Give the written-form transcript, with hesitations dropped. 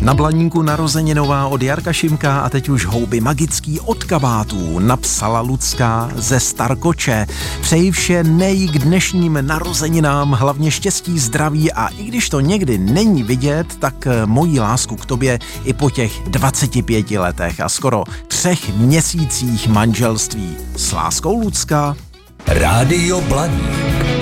Na Blaníku narozeninová od Jarka Šimka a teď už houby magický od kabátů, napsala Lucka ze Starkoče. Přeji vše nej k dnešním narozeninám, hlavně štěstí, zdraví a i když to někdy není vidět, tak moji lásku k tobě i po těch 25 letech a skoro 3 měsících manželství. S láskou, Lucka. Rádio Blaník.